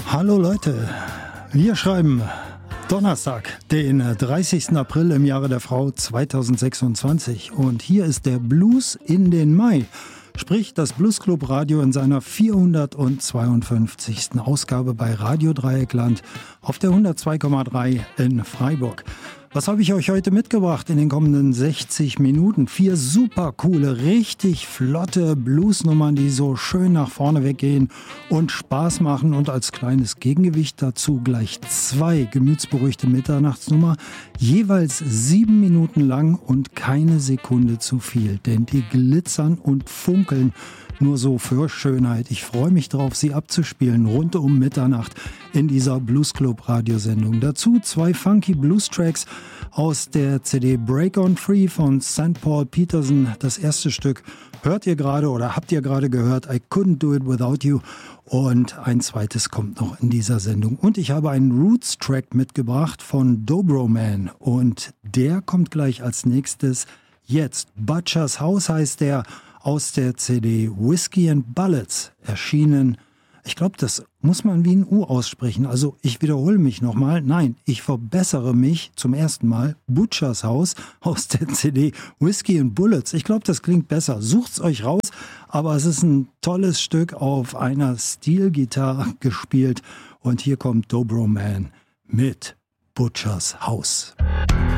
Hallo Leute, wir schreiben Donnerstag, den 30. April im Jahre der Frau 2026 und hier ist der Blues in den Mai, sprich das Bluesclub Radio in seiner 452. Ausgabe bei Radio Dreieckland auf der 102,3 in Freiburg. Was habe ich euch heute mitgebracht in den kommenden 60 Minuten? 4 super coole, richtig flotte Bluesnummern, die so schön nach vorne weggehen und Spaß machen. Und als kleines Gegengewicht dazu gleich 2 gemütsberuhigte Mitternachtsnummer, jeweils 7 Minuten lang und keine Sekunde zu viel. Denn die glitzern und funkeln nur so für Schönheit. Ich freue mich drauf, sie abzuspielen rund um Mitternacht in dieser Bluesclub-Radiosendung. Dazu 2 funky Blues-Tracks aus der CD Break on Free von St. Paul Peterson. Das erste Stück hört ihr gerade oder habt ihr gerade gehört, I Couldn't Do It Without You. Und ein zweites kommt noch in dieser Sendung. Und ich habe einen Roots-Track mitgebracht von Dobro Man. Und der kommt gleich als nächstes. Jetzt Butcher's House heißt der, aus der CD Whiskey and Bullets erschienen. Ich glaube, das muss man wie ein U aussprechen. Also ich wiederhole mich nochmal. Nein, ich verbessere mich zum ersten Mal. Butcher's House aus der CD Whiskey and Bullets. Ich glaube, das klingt besser. Sucht's euch raus. Aber es ist ein tolles Stück auf einer Steel-Gitarre gespielt. Und hier kommt Dobro Man mit Butcher's House.